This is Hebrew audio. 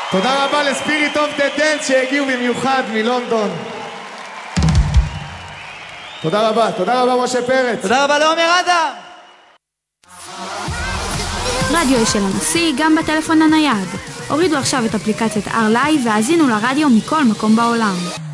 תודה רבה לספיריט אוף דה דנס שהגיעו במיוחד מלונדון. תודה רבה משה פרץ. תודה רבה לעומר אדם. רדיו של הנשיא גם בטלפון הנייד. הורידו עכשיו את אפליקציית R-Live והאזינו לרדיו מכל מקום בעולם.